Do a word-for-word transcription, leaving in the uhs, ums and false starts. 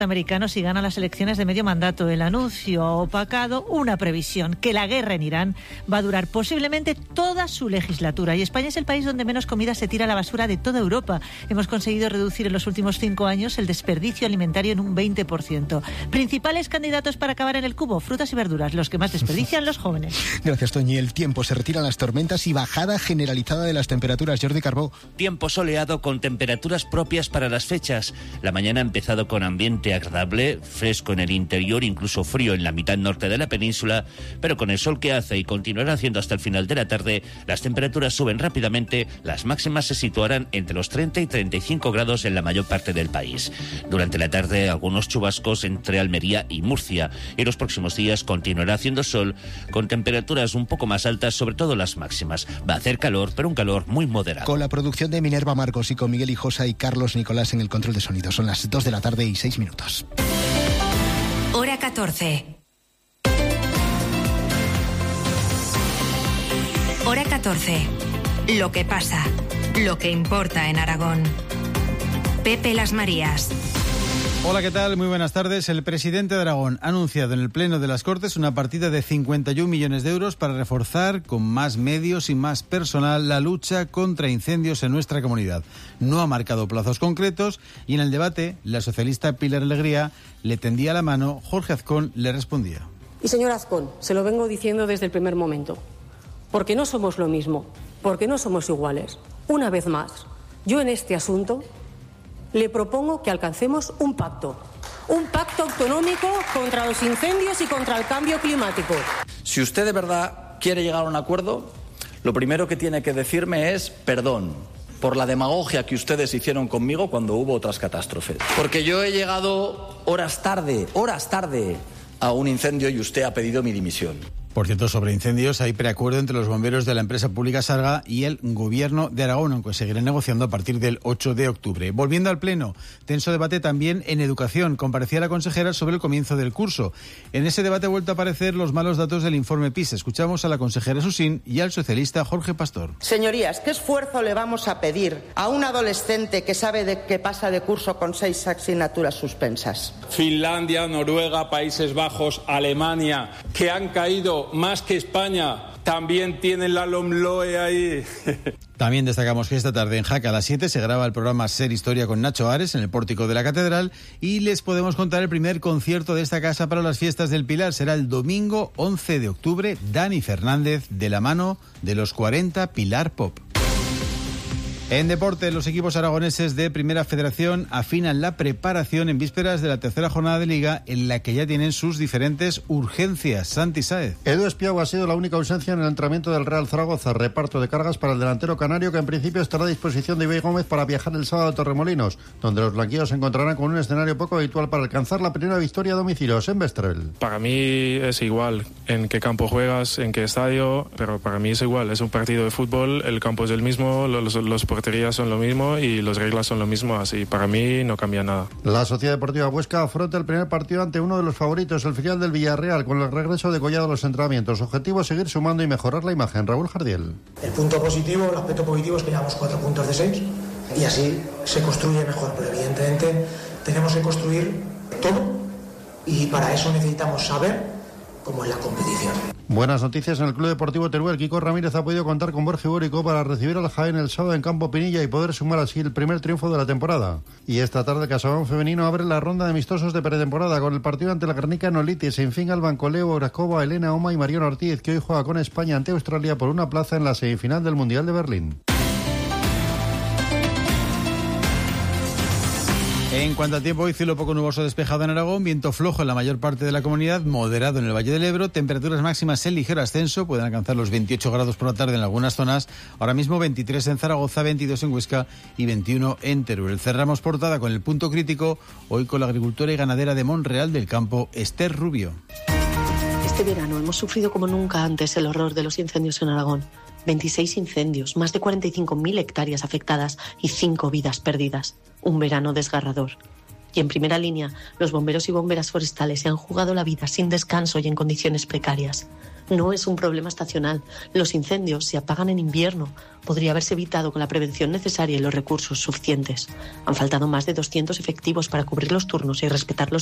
americano si gana las elecciones de medio mandato. El anuncio ha opacado una previsión, que la guerra en Irán va a durar posiblemente toda su legislatura. Y España es el país donde menos comida se tira a la basura de toda Europa. Hemos conseguido reducir en los últimos cinco años el desperdicio alimentario en un veinte por ciento. Principales candidatos para acabar en el cubo: frutas y verduras, los que más desperdician los jóvenes. Gracias, Toñi. El tiempo, se retiran las tormentas y bajada generalizada de las temperaturas. Jordi Carbó. Tiempo soleado con temperaturas propias para las fechas. La mañana ha empezado con ambiente agradable, fresco en el interior, incluso frío en la mitad norte de la península, pero con el sol que hace y continuará haciendo hasta el final de la tarde, las temperaturas suben rápidamente. Las máximas se situarán entre los treinta y treinta y cinco grados en la mayor parte del país. Durante la tarde, algunos chubascos entre Almería y Murcia, y los próximos días continuará haciendo sol con temperaturas un poco más altas, sobre todo las máximas. Va a hacer calor, pero un calor muy moderado. Con la producción de Minerva Marcos y con Miguel Hijosa y Carlos Nicolás en el control de sonido. Son las dos de la tarde y seis minutos. Hora catorce. Hora catorce. Lo que pasa, lo que importa en Aragón. Pepe Las Marías. Hola, ¿qué tal? Muy buenas tardes. El presidente de Aragón ha anunciado en el Pleno de las Cortes una partida de cincuenta y un millones de euros para reforzar con más medios y más personal la lucha contra incendios en nuestra comunidad. No ha marcado plazos concretos y en el debate la socialista Pilar Alegría le tendía la mano. Jorge Azcón le respondía. Y señor Azcón, se lo vengo diciendo desde el primer momento, porque no somos lo mismo, porque no somos iguales. Una vez más, yo en este asunto le propongo que alcancemos un pacto, un pacto autonómico contra los incendios y contra el cambio climático. Si usted de verdad quiere llegar a un acuerdo, lo primero que tiene que decirme es perdón por la demagogia que ustedes hicieron conmigo cuando hubo otras catástrofes. Porque yo he llegado horas tarde, horas tarde a un incendio y usted ha pedido mi dimisión. Por cierto, sobre incendios hay preacuerdo entre los bomberos de la empresa pública Sarga y el Gobierno de Aragón, aunque seguirán negociando a partir del ocho de octubre. Volviendo al Pleno, tenso debate también en educación. Comparecía la consejera sobre el comienzo del curso. En ese debate ha vuelto a aparecer los malos datos del informe PISA. Escuchamos a la consejera Susín y al socialista Jorge Pastor. Señorías, ¿qué esfuerzo le vamos a pedir a un adolescente que sabe de que pasa de curso con seis asignaturas suspensas? Finlandia, Noruega, Países Bajos, Alemania, que han caído más que España, también tienen la LOMLOE ahí. También destacamos que esta tarde en Jaca a las siete se graba el programa Ser Historia con Nacho Ares en el pórtico de la Catedral y les podemos contar el primer concierto de esta casa para las fiestas del Pilar. Será el domingo once de octubre. Dani Fernández de la mano de los cuarenta Pilar Pop. En deporte, los equipos aragoneses de Primera Federación afinan la preparación en vísperas de la tercera jornada de Liga, en la que ya tienen sus diferentes urgencias. Santi Sáez. Edu Espiago ha sido la única ausencia en el entrenamiento del Real Zaragoza. Reparto de cargas para el delantero canario, que en principio estará a disposición de Ibai Gómez para viajar el sábado a Torremolinos, donde los blanquillos se encontrarán con un escenario poco habitual para alcanzar la primera victoria a domicilio. En Bestrel. Para mí es igual en qué campo juegas, en qué estadio, pero para mí es igual. Es un partido de fútbol, el campo es el mismo, los, los porterías son lo mismo y las reglas son lo mismo, así para mí no cambia nada. La Sociedad Deportiva Huesca afronta el primer partido ante uno de los favoritos, el filial del Villarreal, con el regreso de Collado a los entrenamientos. Objetivo: seguir sumando y mejorar la imagen. Raúl Jardiel. El punto positivo, el aspecto positivo es que llevamos cuatro puntos de seis y así se construye mejor, pero evidentemente tenemos que construir todo y para eso necesitamos saber cómo es la competición. Buenas noticias en el Club Deportivo Teruel. Kiko Ramírez ha podido contar con Borja Ibórico para recibir al Jaén el sábado en Campo Pinilla y poder sumar así el primer triunfo de la temporada. Y esta tarde Casaubon Femenino abre la ronda de amistosos de pretemporada con el partido ante la Guernica Nolitis. En fin, al Bancoleo, Oracova, Elena Oma y Mariano Ortiz, que hoy juega con España ante Australia por una plaza en la semifinal del Mundial de Berlín. En cuanto al tiempo, hoy cielo poco nuboso despejado en Aragón, viento flojo en la mayor parte de la comunidad, moderado en el Valle del Ebro, temperaturas máximas en ligero ascenso, pueden alcanzar los veintiocho grados por la tarde en algunas zonas, ahora mismo veintitrés en Zaragoza, veintidós en Huesca y veintiuno en Teruel. Cerramos portada con el punto crítico, hoy con la agricultora y ganadera de Monreal del Campo, Esther Rubio. Este verano hemos sufrido como nunca antes el horror de los incendios en Aragón. veintiséis incendios, más de cuarenta y cinco mil hectáreas afectadas y cinco vidas perdidas. Un verano desgarrador. Y en primera línea, los bomberos y bomberas forestales se han jugado la vida sin descanso y en condiciones precarias. No es un problema estacional. Los incendios se apagan en invierno. Podría haberse evitado con la prevención necesaria y los recursos suficientes. Han faltado más de doscientos efectivos para cubrir los turnos y respetar los